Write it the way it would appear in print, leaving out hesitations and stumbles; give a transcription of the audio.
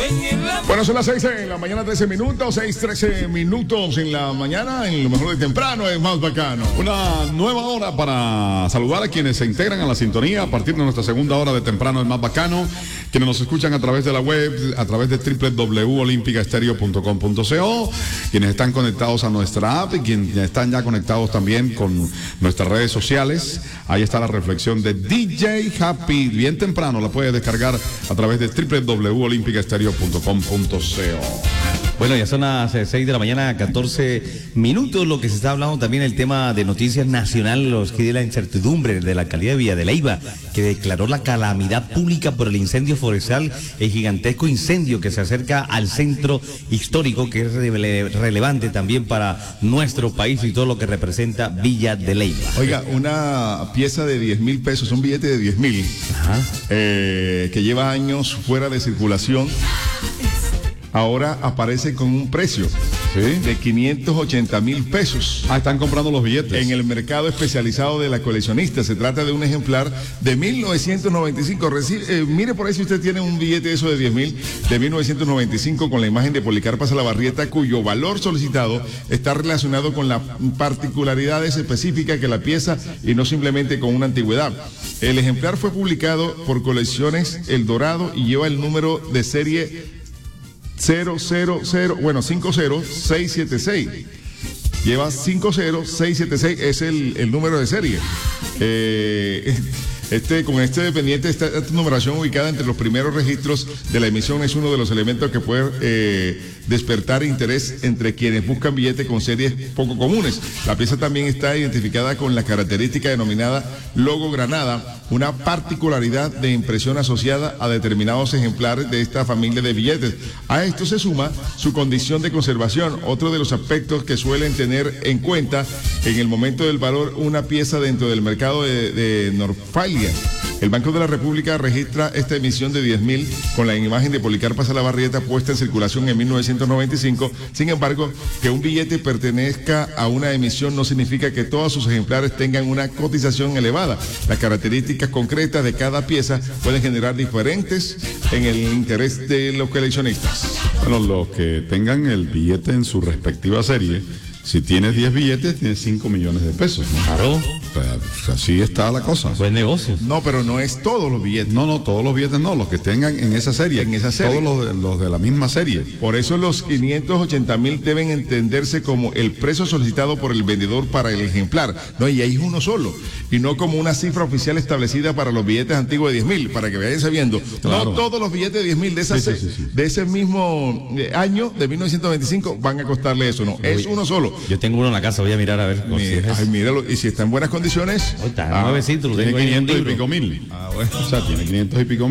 Bueno, son las 6 de la mañana, 13 minutos, 6:13 minutos en la mañana, en lo mejor de temprano, es más bacano. Una nueva hora para saludar a quienes se integran a la sintonía a partir de nuestra segunda hora de temprano, es más bacano. Quienes nos escuchan a través de la web, a través de www.olimpicaestereo.com.co, quienes están conectados a nuestra app y quienes están ya conectados también con nuestras redes sociales. Ahí está la reflexión de DJ Happy, bien temprano, la puedes descargar a través de www.olimpicaestereo.com.co. Bueno, ya son las 6 de la mañana, 14 minutos, lo que se está hablando también el tema de noticias nacionales, los que de la incertidumbre de la alcaldía de Villa de Leyva, que declaró la calamidad pública por el incendio forestal, el gigantesco incendio que se acerca al centro histórico, que es relevante también para nuestro país y todo lo que representa Villa de Leyva. Oiga, una pieza de 10.000 pesos, un billete de 10.000, que lleva años fuera de circulación, ahora aparece con un precio de 580.000 pesos. Están comprando los billetes en el mercado especializado de la coleccionista. Se trata de un ejemplar de 1995. Mire por ahí si usted tiene un billete de eso de 10.000 de 1995 con la imagen de Policarpa Salabarrieta, cuyo valor solicitado está relacionado con las particularidades específicas que la pieza y no simplemente con una antigüedad. El ejemplar fue publicado por Colecciones El Dorado y lleva el número de serie 50676. Lleva 50676, es el número de serie. Con este dependiente, esta numeración ubicada entre los primeros registros de la emisión es uno de los elementos que puede despertar interés entre quienes buscan billetes con series poco comunes. La pieza también está identificada con la característica denominada logo granada, una particularidad de impresión asociada a determinados ejemplares de esta familia de billetes. A esto se suma su condición de conservación, otro de los aspectos que suelen tener en cuenta en el momento del valor una pieza dentro del mercado de Norfalia. El Banco de la República registra esta emisión de 10.000 con la imagen de Policarpa Salabarrieta puesta en circulación en 1995. Sin embargo, que un billete pertenezca a una emisión no significa que todos sus ejemplares tengan una cotización elevada. Las características concretas de cada pieza pueden generar diferentes en el interés de los coleccionistas. Bueno, los que tengan el billete en su respectiva serie, si tienes 10 billetes, tienes 5 millones de pesos, ¿no? Claro. Pues así está la cosa. Buen negocio. No, pero no es todos los billetes. No, todos los billetes no, los que tengan en esa serie. Todos los de la misma serie. Por eso los 580.000 deben entenderse como el precio solicitado por el vendedor para el ejemplar. No, y ahí es uno solo. Y no como una cifra oficial establecida para los billetes antiguos de 10.000, para que vayan sabiendo. Claro. No todos los billetes de 10.000 de ese mismo año, de 1925, van a costarle eso, no. Es uno solo. Yo tengo uno en la casa, voy a mirar a ver. Míralo, y si está en buenas condiciones. Está nuevecito, lo tengo tiene ahí en un 500 y libro. pico mil. Bueno. O sea, tiene 500 y pico